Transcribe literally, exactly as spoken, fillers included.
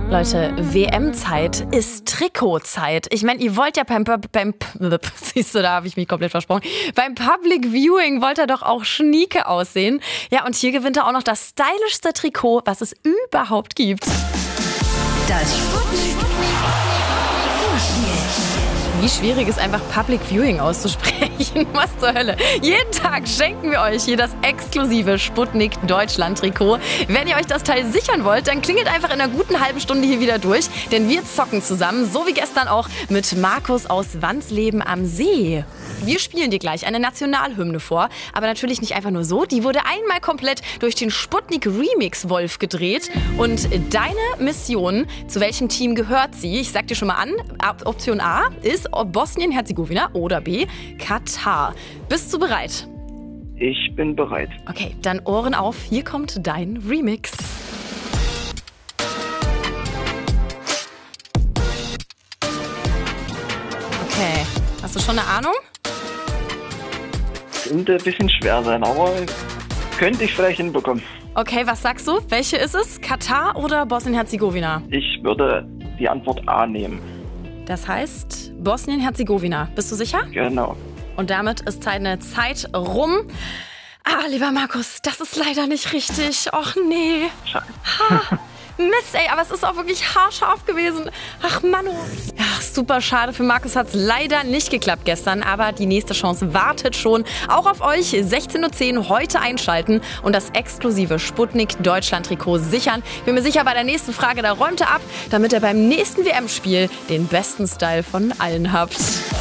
Leute, W M-Zeit ist Trikotzeit. Ich meine, ihr wollt ja beim, beim siehst du, da habe ich mich komplett versprochen. Beim Public Viewing wollt ihr doch auch schnieke aussehen. Ja, und hier gewinnt er auch noch das stylischste Trikot, was es überhaupt gibt. Das Sputnik Wie schwierig ist einfach Public Viewing auszusprechen? Was zur Hölle? Jeden Tag schenken wir euch hier das exklusive Sputnik Deutschland Trikot. Wenn ihr euch das Teil sichern wollt, dann klingelt einfach in einer guten halben Stunde hier wieder durch. Denn wir zocken zusammen, so wie gestern auch mit Markus aus Wandsleben am See. Wir spielen dir gleich eine Nationalhymne vor. Aber natürlich nicht einfach nur so. Die wurde einmal komplett durch den Sputnik Remix Wolf gedreht. Und deine Mission, zu welchem Team gehört sie? Ich sag dir schon mal an. Option A ist Bosnien-Herzegowina oder B, Katar. Bist du bereit? Ich bin bereit. Okay, dann Ohren auf. Hier kommt dein Remix. Okay, hast du schon eine Ahnung? Könnte ein bisschen schwer sein, aber könnte ich vielleicht hinbekommen. Okay, was sagst du? Welche ist es? Katar oder Bosnien-Herzegowina? Ich würde die Antwort A nehmen. Das heißt Bosnien-Herzegowina. Bist du sicher? Genau. Und damit ist deine Zeit rum. Ah, lieber Markus, das ist leider nicht richtig. Och nee. Schade. Ha. Mist, ey, aber es ist auch wirklich haarscharf gewesen. Ach, Mann. Ja, super schade. Für Markus hat es leider nicht geklappt gestern, aber die nächste Chance wartet schon. Auch auf euch. sechzehn Uhr zehn heute einschalten und das exklusive Sputnik Deutschland Trikot sichern. Bin mir sicher, bei der nächsten Frage, da räumt er ab, damit ihr beim nächsten W M-Spiel den besten Style von allen habt.